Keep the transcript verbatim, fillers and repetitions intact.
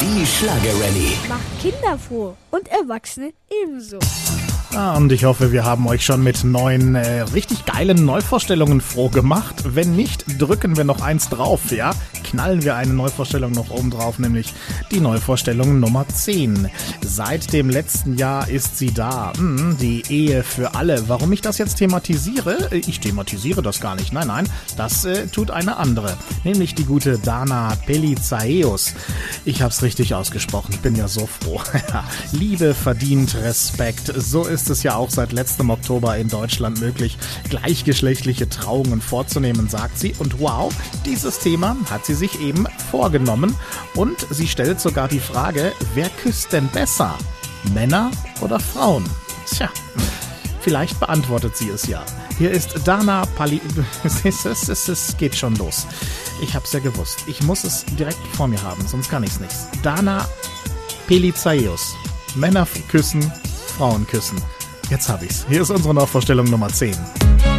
Die Schlagerrallye. Macht Kinder froh und Erwachsene ebenso. Ah, und ich hoffe, wir haben euch schon mit neuen, äh, richtig geilen Neuvorstellungen froh gemacht. Wenn nicht, drücken wir noch eins drauf, ja? Knallen wir eine Neuvorstellung noch oben drauf, nämlich die Neuvorstellung Nummer zehn. Seit dem letzten Jahr ist sie da. Hm, die Ehe für alle. Warum ich das jetzt thematisiere? Ich thematisiere das gar nicht. Nein, nein, das äh, tut eine andere. Nämlich die gute Dana Pelizaeus. Ich hab's richtig ausgesprochen. Ich bin ja so froh. Liebe verdient Respekt. So ist es ja auch seit letztem Oktober in Deutschland möglich, gleichgeschlechtliche Trauungen vorzunehmen, sagt sie. Und wow, dieses Thema hat sie sich eben vorgenommen. Und sie stellt sogar die Frage, wer küsst denn besser? Männer oder Frauen? Tja, vielleicht beantwortet sie es ja. Hier ist Dana Pali... Es geht schon los. Ich hab's ja gewusst. Ich muss es direkt vor mir haben, sonst kann ich's nicht. Dana Pelizaeus. Männer küssen, Frauen küssen. Jetzt hab ich's. Hier ist unsere Neuvorstellung Nummer zehn.